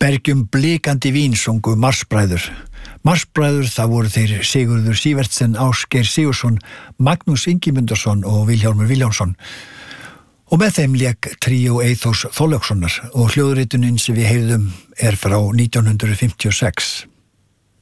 Bergjum blikandi vín sungu Marsbræður. Marsbræður, það voru þeir Sigurður Sívertsen, Ásgeir Sigursson, Magnús Ingimundarson og Vilhjálmur Vilhjálmsson. Og með þeim lék tríó Eyþórs Þorlákssonar og hljóðritunin sem við heyrðum frá 1956.